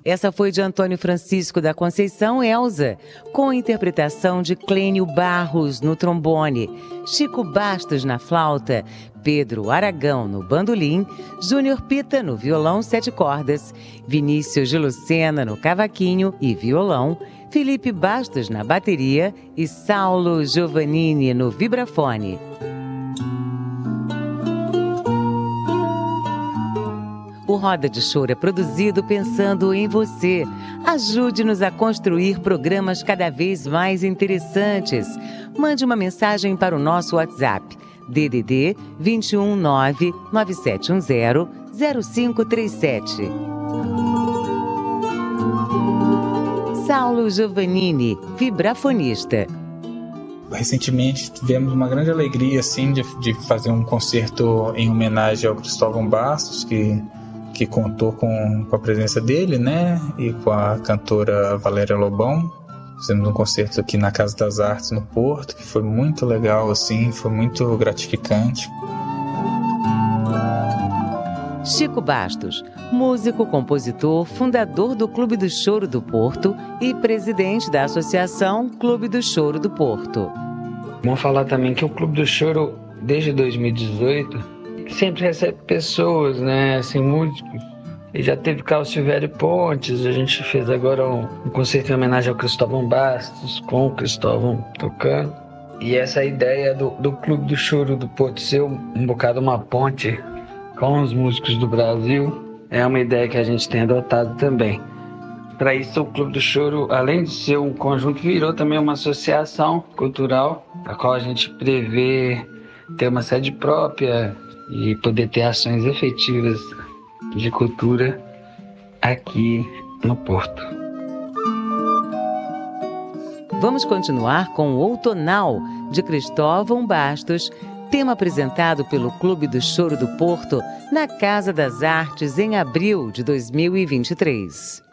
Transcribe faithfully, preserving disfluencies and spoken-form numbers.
Essa foi de Antônio Francisco da Conceição Elza, com interpretação de Clênio Barros no trombone, Chico Bastos na flauta, Pedro Aragão no bandolim, Júnior Pita no violão sete cordas, Vinícius de Lucena no cavaquinho e violão, Felipe Bastos na bateria e Saulo Giovannini no vibrafone. O Roda de Choro é produzido pensando em você. Ajude-nos a construir programas cada vez mais interessantes. Mande uma mensagem para o nosso WhatsApp, D D D dois um nove, nove sete um zero, zero cinco três sete. Saulo Giovannini, vibrafonista. Recentemente tivemos uma grande alegria assim, de, de fazer um concerto em homenagem ao Cristóvão Bastos, que que contou com, com a presença dele, né, e com a cantora Valéria Lobão. Fizemos um concerto aqui na Casa das Artes, no Porto, que foi muito legal, assim, foi muito gratificante. Chico Bastos, músico, compositor, fundador do Clube do Choro do Porto e presidente da Associação Clube do Choro do Porto. Vamos falar também que o Clube do Choro, desde dois mil e dezoito, sempre recebe pessoas, né, assim, músicos. E já teve Carlos Silvério Pontes, a gente fez agora um, um concerto em homenagem ao Cristóvão Bastos, com o Cristóvão tocando. E essa ideia do, do Clube do Choro do Porto ser um, um bocado uma ponte com os músicos do Brasil é uma ideia que a gente tem adotado também. Para isso, o Clube do Choro, além de ser um conjunto, virou também uma associação cultural, a qual a gente prevê ter uma sede própria e poder ter ações efetivas de cultura aqui no Porto. Vamos continuar com o Outonal, de Cristóvão Bastos, tema apresentado pelo Clube do Choro do Porto na Casa das Artes em abril de dois mil e vinte e três.